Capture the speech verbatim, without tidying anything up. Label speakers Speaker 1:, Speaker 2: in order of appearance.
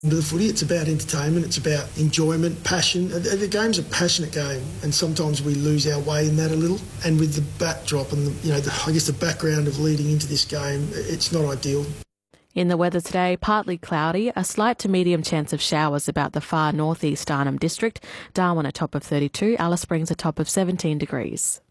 Speaker 1: To the footy, it's about entertainment, it's about enjoyment, passion. The game's a passionate game, and sometimes we lose our way in that a little. And with the backdrop and the, you know, the, I guess the background of leading into this game, it's not ideal.
Speaker 2: In the weather today, partly cloudy, a slight to medium chance of showers about the far northeast Arnhem District. Darwin a top of thirty-two, Alice Springs a top of seventeen degrees.